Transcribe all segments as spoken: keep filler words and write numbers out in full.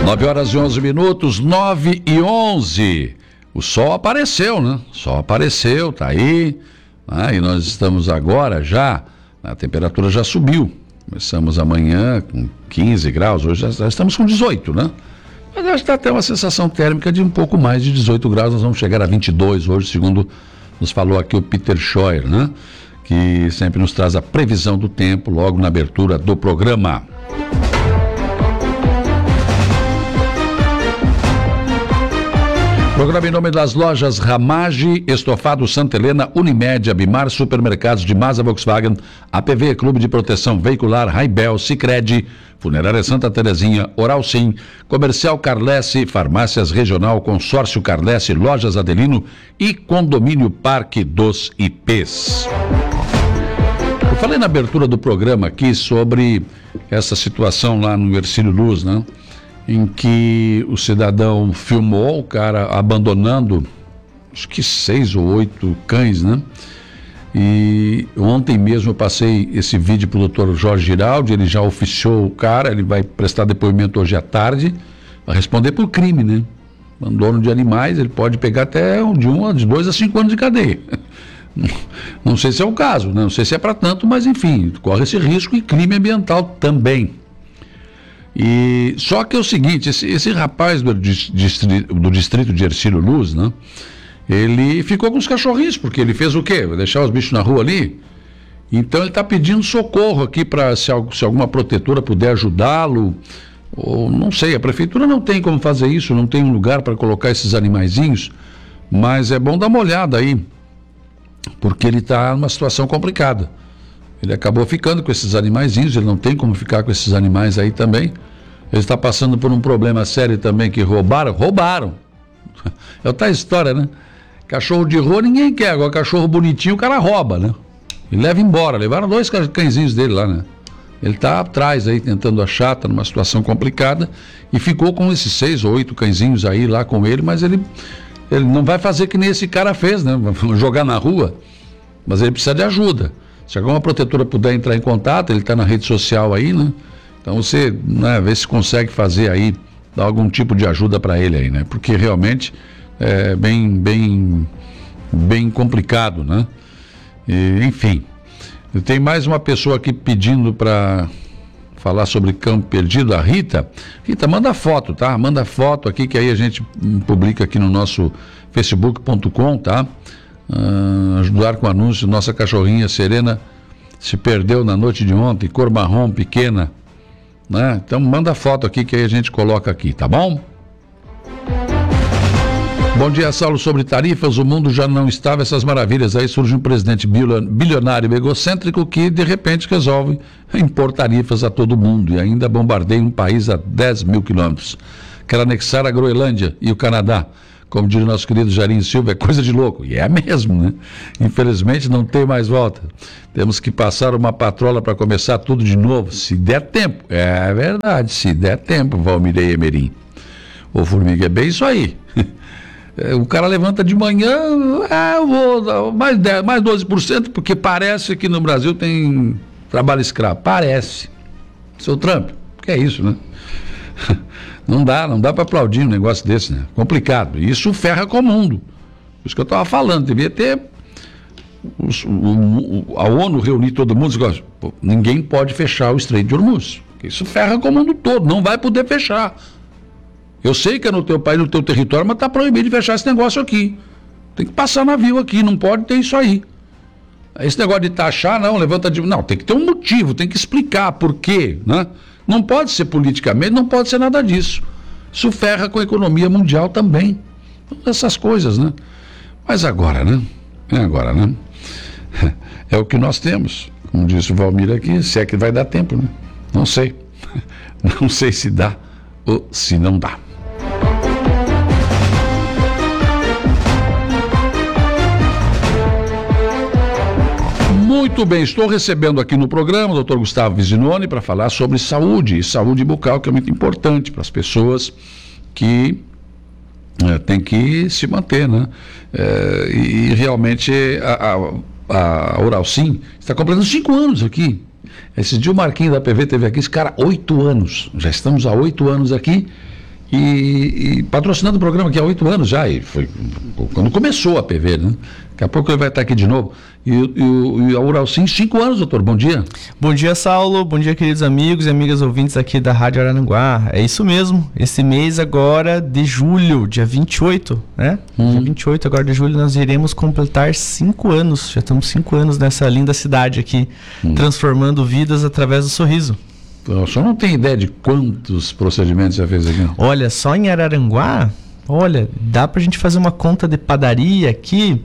nove horas e onze minutos, nove e onze. O sol apareceu, né? O sol apareceu, tá aí. Né? E nós estamos agora já, a temperatura já subiu. Começamos amanhã com quinze graus, hoje já, já estamos com dezoito, né? Mas acho que dá até uma sensação térmica de um pouco mais de dezoito graus. Nós vamos chegar a vinte e dois hoje, segundo nos falou aqui o Peter Scheuer, né? Que sempre nos traz a previsão do tempo logo na abertura do programa. Programa em nome das lojas Ramage, Estofado Santa Helena, Unimed, Abimar, Supermercados de Mazda, Volkswagen, A P V, Clube de Proteção Veicular, Raibel, Sicredi, Funerária Santa Terezinha, Oral Sim, Comercial Carlesse, Farmácias Regional, Consórcio Carlesse, Lojas Adelino e Condomínio Parque dos I Pês. Eu falei na abertura do programa aqui sobre essa situação lá no Hercílio Luz, né? Em que o cidadão filmou o cara abandonando, acho que seis ou oito cães, né? E ontem mesmo eu passei esse vídeo para o doutor Jorge Giraldi, ele já oficiou o cara, ele vai prestar depoimento hoje à tarde, vai responder por crime, né? Abandono de animais, ele pode pegar até de um, de dois a cinco anos de cadeia. Não sei se é o caso, né? Não sei se é para tanto, mas enfim, corre esse risco e crime ambiental também. E só que é o seguinte, esse, esse rapaz do distrito, do distrito de Hercílio Luz, né? Ele ficou com os cachorrinhos, porque ele fez o quê? Vai deixar os bichos na rua ali? Então ele está pedindo socorro aqui para se, se alguma protetora puder ajudá-lo, ou não sei, a prefeitura não tem como fazer isso, não tem um lugar para colocar esses animaizinhos, mas é bom dar uma olhada aí, porque ele está numa situação complicada. Ele acabou ficando com esses animaizinhos, ele não tem como ficar com esses animais aí também. Ele está passando por um problema sério também, que roubaram, roubaram. É outra história, né? Cachorro de rua ninguém quer, agora cachorro bonitinho o cara rouba, né? E leva embora, levaram dois cãezinhos dele lá, né? Ele está atrás aí, tentando achar, está numa situação complicada, e ficou com esses seis ou oito cãezinhos aí lá com ele, mas ele, ele não vai fazer que nem esse cara fez, né? Jogar na rua, mas ele precisa de ajuda. Se alguma protetora puder entrar em contato, ele está na rede social aí, né? Então você, né, vê se consegue fazer aí, dar algum tipo de ajuda para ele aí, né? Porque realmente é bem, bem, bem complicado, né? E, enfim, tem mais uma pessoa aqui pedindo para falar sobre Campo Perdido, a Rita. Rita, manda foto, tá? Manda foto aqui que aí a gente publica aqui no nosso facebook ponto com, tá? Uh, ajudar com o anúncio, nossa cachorrinha Serena se perdeu na noite de ontem, cor marrom pequena, né? Então manda foto aqui que aí a gente coloca aqui, tá bom? Bom dia, Saulo. Sobre tarifas, o mundo já não estava essas maravilhas, aí surge um presidente bilionário egocêntrico que de repente resolve impor tarifas a todo mundo e ainda bombardeia um país a dez mil quilômetros, quer anexar a Groenlândia e o Canadá. Como diz o nosso querido Jairinho Silva, é coisa de louco. E é mesmo, né? Infelizmente não tem mais volta. Temos que passar uma patrola para começar tudo de novo, se der tempo. É verdade, se der tempo, Valmirei Emerim. Ô Formiga, é bem isso aí. O cara levanta de manhã, ah, eu vou dar mais, dez, mais doze por cento, porque parece que no Brasil tem trabalho escravo. Parece. Seu Trump, que é isso, né? Não dá, não dá para aplaudir um negócio desse, né? Complicado. E isso ferra com o mundo. Isso que eu estava falando, devia ter os, o, o, a ONU reunir todo mundo, e pô, ninguém pode fechar o Estreito de Hormuz. Isso ferra com o mundo todo, não vai poder fechar. Eu sei que é no teu país, no teu território, mas está proibido de fechar esse negócio aqui. Tem que passar navio aqui, não pode ter isso aí. Esse negócio de taxar, não, levanta de... Não, tem que ter um motivo, tem que explicar por quê, né? Não pode ser politicamente, não pode ser nada disso. Isso ferra com a economia mundial também. Essas coisas, né? Mas agora, né? É agora, né? É o que nós temos. Como disse o Valmir aqui, se é que vai dar tempo, né? Não sei. Não sei se dá ou se não dá. Muito bem, estou recebendo aqui no programa o doutor Gustavo Vizinoni para falar sobre saúde, e saúde bucal, que é muito importante para as pessoas que é, têm que se manter, né? É, e, e realmente a, a, a Oral Sim está completando cinco anos aqui. Esse dia o Marquinhos da P V teve aqui, esse cara, oito anos, já estamos há oito anos aqui, e, e patrocinando o programa aqui há oito anos já, e foi quando começou a P V, né? Daqui a pouco ele vai estar aqui de novo. E, e, e a Uralcim, cinco anos, doutor. Bom dia. Bom dia, Saulo. Bom dia, queridos amigos e amigas ouvintes aqui da Rádio Araranguá. É isso mesmo. Esse mês agora de julho, dia vinte e oito, né? Hum. Dia vinte e oito agora de julho, nós iremos completar cinco anos. Já estamos cinco anos nessa linda cidade aqui, hum. transformando vidas através do sorriso. O senhor não tem ideia de quantos procedimentos já fez aqui? Olha, só em Araranguá, olha, dá pra gente fazer uma conta de padaria aqui,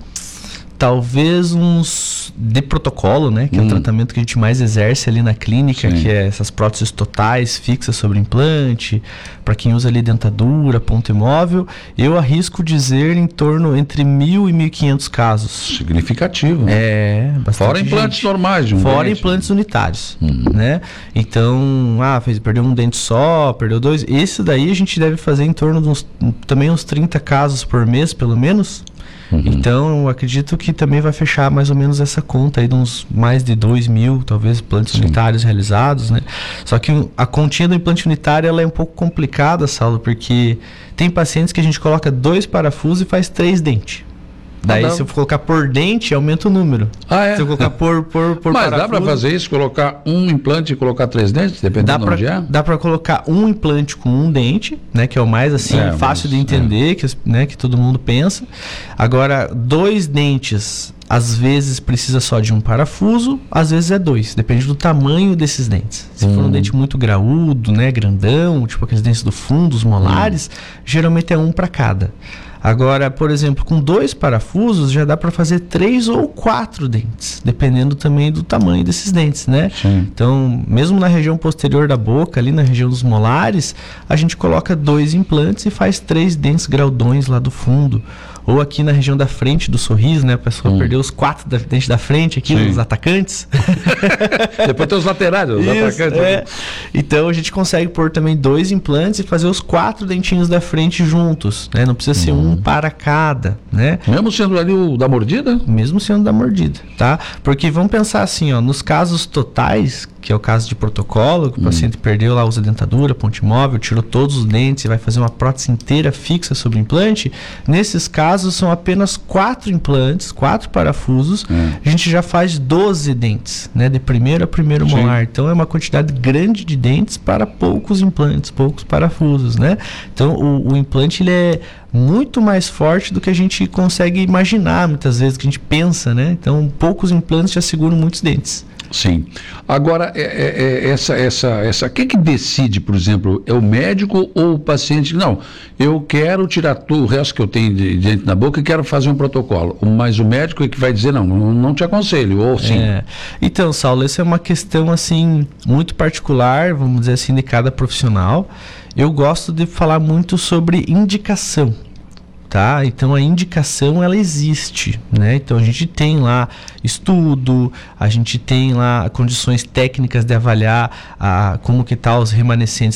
talvez uns de protocolo, né? Que hum. é o tratamento que a gente mais exerce ali na clínica, Sim. que é essas próteses totais fixas sobre implante, para quem usa ali dentadura, ponto imóvel, eu arrisco dizer em torno entre mil e mil e quinhentos casos. Significativo, né? É, bastante. Fora implantes gente. normais de um Fora dente. implantes unitários, hum. né? Então, ah, fez, perdeu um dente só, perdeu dois. Esse daí a gente deve fazer em torno de uns, também uns trinta casos por mês, pelo menos. Uhum. Então, eu acredito que também vai fechar mais ou menos essa conta aí de uns mais de dois mil, talvez, implantes Sim. unitários realizados, né? Só que a continha do implante unitário, ela é um pouco complicada, Saulo, porque tem pacientes que a gente coloca dois parafusos e faz três dentes. Daí, ah, se eu colocar por dente, aumenta o número. Ah, é? Se eu colocar por, por, por Mas parafuso, dá para fazer isso? Colocar um implante e colocar três dentes? Dependendo de onde é? Dá para colocar um implante com um dente, né? Que é o mais, assim, é, fácil mas, de entender, é. que, né, que todo mundo pensa. Agora, dois dentes, às vezes precisa só de um parafuso, às vezes é dois. Depende do tamanho desses dentes. Se hum. for um dente muito graúdo, né? Grandão, tipo aqueles dentes do fundo, os molares, hum. geralmente é um para cada. Agora, por exemplo, com dois parafusos já dá para fazer três ou quatro dentes, dependendo também do tamanho desses dentes, né? Sim. Então, mesmo na região posterior da boca, ali na região dos molares, a gente coloca dois implantes e faz três dentes graudões lá do fundo. Ou aqui na região da frente do sorriso, né? A pessoa hum. perdeu os quatro da, dentes da frente aqui, Sim. os atacantes. Depois tem os laterais, os Isso, atacantes. É. Então a gente consegue pôr também dois implantes e fazer os quatro dentinhos da frente juntos, né? Não precisa ser hum. um para cada, né? Mesmo sendo ali o da mordida? Mesmo sendo da mordida, tá? Porque vamos pensar assim, ó, nos casos totais, que é o caso de protocolo, que o hum. paciente perdeu lá, usa dentadura, ponte móvel, tirou todos os dentes e vai fazer uma prótese inteira fixa sobre o implante, nesses casos são apenas quatro implantes, quatro parafusos, hum. a gente já faz doze dentes, né, de primeiro a primeiro Sim. molar. Então é uma quantidade grande de dentes para poucos implantes, poucos parafusos, né? Então o, o implante ele é muito mais forte do que a gente consegue imaginar muitas vezes, que a gente pensa, né? Então poucos implantes já seguram muitos dentes. Sim. Agora, é, é, é, essa, essa, essa, quem que decide, por exemplo, é o médico ou o paciente? Não, eu quero tirar tudo, o resto que eu tenho de dente na boca e quero fazer um protocolo. Mas o médico é que vai dizer, não, não, não te aconselho, ou sim. É. Então, Saulo, essa é uma questão, assim, muito particular, vamos dizer assim, de cada profissional. Eu gosto de falar muito sobre indicação. Tá? Então a indicação ela existe, né? Então a gente tem lá estudo, a gente tem lá condições técnicas de avaliar a, como que tá os remanescentes